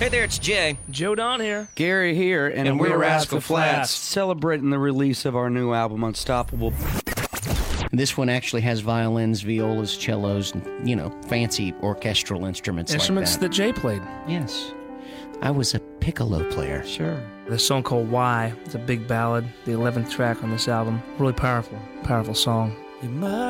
Hey there, it's Jay. Joe Don here. Gary here, and we're we're Rascal Flatts. celebrating the release of our new album, Unstoppable. This one actually has violins, violas, cellos, and, fancy orchestral instruments Instruments like that Jay played. Yes. I was a piccolo player. Sure. There's a song called Why. It's a big ballad, the 11th track on this album. Really powerful song. You might